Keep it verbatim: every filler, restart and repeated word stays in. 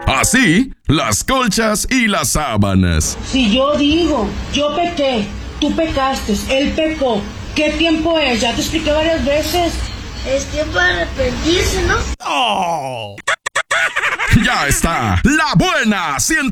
Así, las colchas y las sábanas. Si yo digo, yo pequé, tú pecaste, él pecó. ¿Qué tiempo es? Ya te expliqué varias veces. Es tiempo de arrepentirse, ¿no? Ya está, la buena ciento